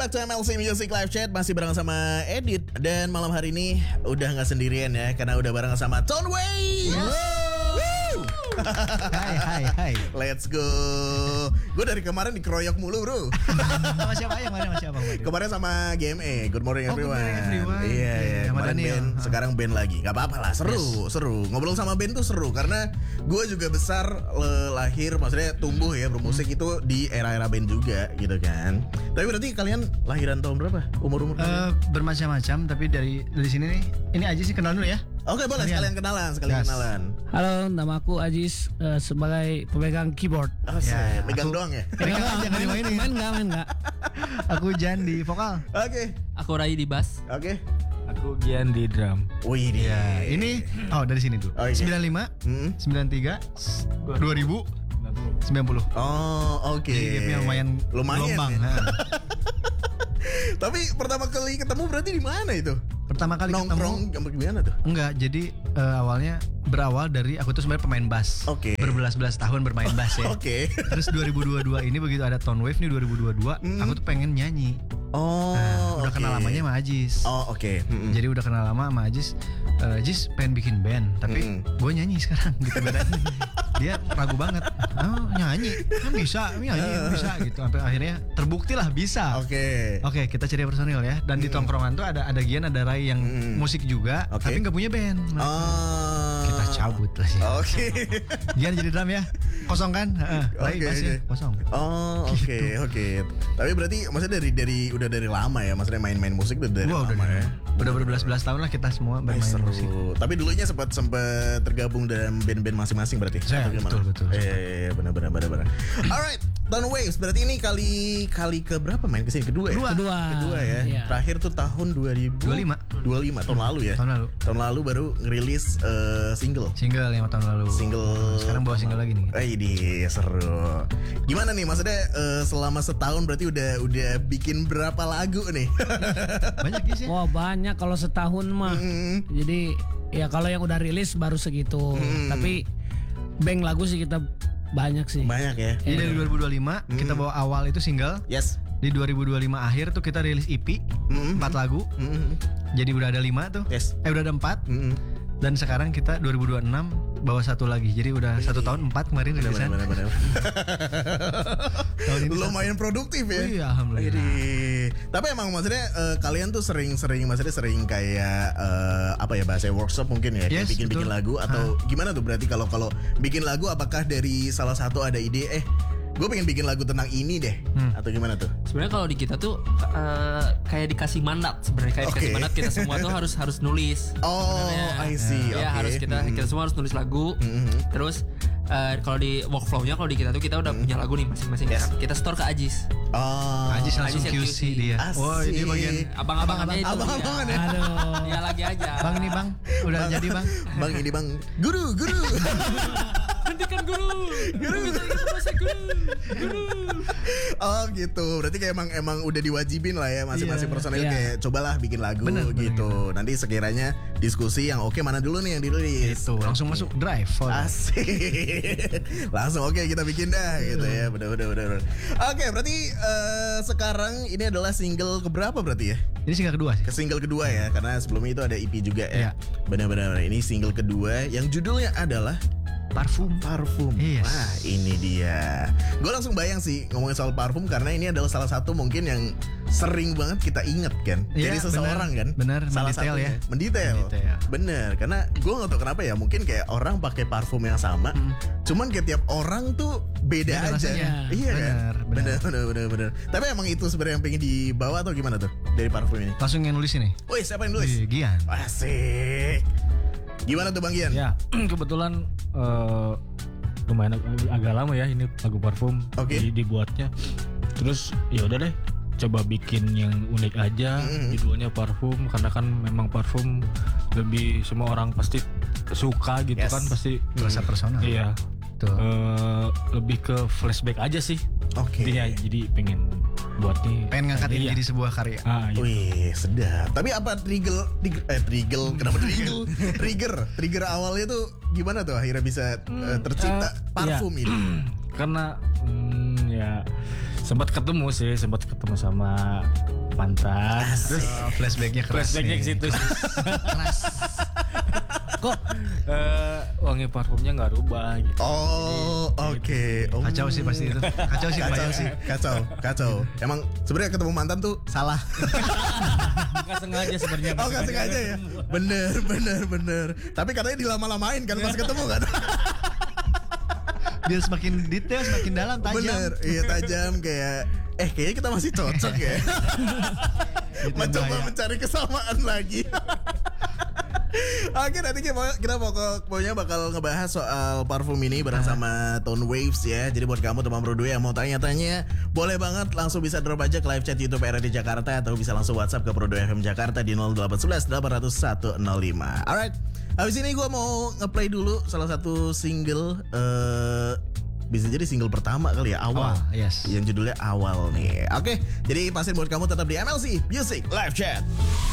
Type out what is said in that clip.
back to MLC Music Live Chat. Masih bareng sama Edit. Dan malam hari ini udah gak sendirian ya, karena udah bareng sama Tonway. Hai. Let's go. Gue dari kemarin dikeroyok mulu bro. Sama siapa yang mana siapa? Kemarin sama GME. Good morning everyone. Good morning everyone. Iya. Sama Kemarin Daniel. band, sekarang band lagi. Gak apa-apa lah, seru. Ngobrol sama band tuh seru karena gue juga besar lahir, maksudnya tumbuh ya bermusik itu di era-era band juga gitu kan. Tapi berarti kalian lahiran tahun berapa? Umur kalian? Bermacam-macam, tapi dari sini nih, ini aja sih kenal dulu ya. Oke, boleh sekalian kenalan, Yes. Halo, nama aku Ajis sebagai pemegang keyboard. Ya, Ya, megang aku- doang ya. Jangan dimainin. Main enggak? Aku Jan di vokal. Oke. Aku Rai di bass. Oke. Aku Gian di drum. Wih, Ya, ini dari sini dulu. Oh, iya. 95, 93, 2000, 90. Oh, oke. Jadi gapnya lumayan gelombang. ya. Nah. Tapi pertama kali ketemu berarti di mana itu? Pertama kali Nongkrong ketemu gimana tuh? enggak, jadi awalnya berawal dari aku tuh sebenarnya pemain bass. Oke. Berbelas-belas tahun bermain bass ya. Oke. Terus 2022 ini begitu ada Tone Wave nih 2022, aku tuh pengen nyanyi. Oh, Nah, udah oke. kenal lamanya sama Ajis. Oh, oke. Jadi udah kenal lama sama Ajis. Ajis pengen bikin band, tapi gue nyanyi sekarang gitu bedanya. Dia ragu banget. Oh, nyanyi kan bisa gitu. Sampai akhirnya terbukti lah bisa. Oke. Oke, kita cari personil ya. Dan di tongkrongan tuh ada Gian, ada Rai yang musik juga, Oke. tapi nggak punya band. Nah, Oh. kita cabut lah sih. Oke. Gian jadi drum ya, kosong kan? Rai Oke, bass ya, oke. kosong. Oh, oke. Tapi berarti maksudnya udah dari lama ya, maksudnya main musik udah dari Wah, lama ya. udah berbelas-belas tahun lah kita semua bermain Seru. musik. Tapi dulunya sempat tergabung dalam band-band masing-masing berarti. Saya, Atau gimana? betul. Iya, benar. Alright, Tone Waves berarti ini kali ke berapa main kesini? Kedua ya? Kedua ya. Iya. Terakhir tuh tahun 2025 tahun lalu ya. Tahun lalu. Baru ngerilis single. Single 5 tahun lalu. Sekarang bawa single lagi nih. Ini seru. Gimana nih maksudnya selama setahun berarti udah bikin berapa lagu nih? Banyak sih. Wah, banyak kalau setahun mah. Jadi ya kalau yang udah rilis baru segitu. Tapi bank lagu sih kita banyak sih. Banyak ya. Jadi dari 2025 kita bawa awal itu single. Yes. Di 2025 akhir tuh kita rilis EP 4 lagu. Jadi udah ada 5 tuh. Yes. Udah ada 4. Dan sekarang kita 2026 bawa 1 lagi. Jadi udah 1 tahun 4 kemarin rilisan. Benar. Tahun ini Lumayan produktif ya. Iya, alhamdulillah. Tapi emang maksudnya kalian tuh sering kayak apa ya bahasa workshop mungkin ya, kayak Yes, bikin betul. lagu atau gimana tuh berarti kalau bikin lagu apakah dari salah satu ada ide gue pengen bikin lagu tentang ini deh atau gimana tuh? Sebenarnya kalau di kita tuh kayak dikasih mandat sebenarnya kayak dikasih Oke. mandat kita semua tuh harus nulis. Oh, Sebenarnya. I see. Ya Oke. harus kita semua harus nulis lagu. Terus kalau di workflow-nya kalau di kita tuh kita udah punya lagu nih masing-masing. Yes. Kita store ke Ajis. Oh. Ajis langsung Ajis yang QC QC. dia. Asik. Oh, ini bagian Abang-abangannya itu. Abang-abangan ya? Aduh. Ya lagi aja. Bang ini Bang, udah jadi Bang. Bang ini bang, guru. Hentikan guru. Guru kita bahasa guru. Oh gitu, berarti kayak emang udah diwajibin lah ya masing-masing Iya. personil Iya. kayak cobalah bikin lagu Bener, gitu. Nanti sekiranya diskusi yang oke mana dulu nih yang dirilis. Itu langsung masuk drive. Asik. Langsung oke kita bikin dah gitu ya. Bener. Oke, berarti sekarang ini adalah single keberapa berarti ya? Ini single kedua sih. Ke single kedua ya, karena sebelumnya itu ada EP juga ya. Iya. Benar-benar ini single kedua yang judulnya adalah Parfum. Yes. Wah, ini dia. Gue langsung bayang sih ngomongin soal parfum karena ini adalah salah satu mungkin yang sering banget kita inget kan. Iya, Dari seseorang kan. bener, Salah mendetail satunya. ya. Mendetail. Bener. Karena gue gak tau kenapa ya. Mungkin kayak orang pakai parfum yang sama. Cuman kayak tiap orang tuh beda Beda aja. rasanya. Iya kan. Bener. Tapi emang itu sebenarnya yang pengen dibawa atau gimana tuh dari parfum ini? Langsung yang nulis ini. Woi, siapa yang nulis? Gian. Asik. Gimana tuh Bang Gian? Ya, kebetulan lumayan agak lama ya ini lagu parfum Oke. dibuatnya. Terus ya udah deh, coba bikin yang unik aja, judulnya parfum karena kan memang parfum lebih semua orang pasti suka gitu Yes. kan pasti. Rasa personal. Iya. Tuh. Lebih ke flashback aja sih. Oke. Iya, jadi pengen buat nih. Pengen ngangkat ini Iya. jadi sebuah karya. Gitu. Wih, sedap. Tapi apa kenapa trigger awalnya tuh gimana tuh akhirnya bisa tercipta parfum ini? Karena ya sempat ketemu sama mantan. Terus flashbacknya keras. Flashbacknya ke nih. situ. Keras. Kok wangi parfumnya nggak rubah gitu. Oh, oke. Oh. Kacau sih pasti itu. Kacau sih, Kacau kebayang sih, kacau. Emang sebenarnya ketemu mantan tuh salah. Nggak sengaja sebenarnya. Oh, nggak sengaja ya. Bener. Tapi katanya dilama-lamain kan pas ketemu kan. Biar semakin detail, semakin dalam, tajam. Bener, iya tajam kayak kayaknya kita masih cocok ya. Itu yang Mencoba bahaya. mencari kesamaan lagi. Oke, nanti kita pokoknya bakal ngebahas soal parfum ini bareng sama Tone Waves ya. Jadi buat kamu teman Bro 2 yang mau tanya-tanya, boleh banget langsung bisa drop aja ke live chat YouTube RRD Jakarta atau bisa langsung WhatsApp ke Bro 2 FM Jakarta di 0811 800 105. Alright, habis ini gue mau ngeplay dulu salah satu single, bisa jadi single pertama kali ya, Awal. Yes. Yang judulnya Awal nih. Oke, jadi pastiin buat kamu tetap di MLC Music Live Chat.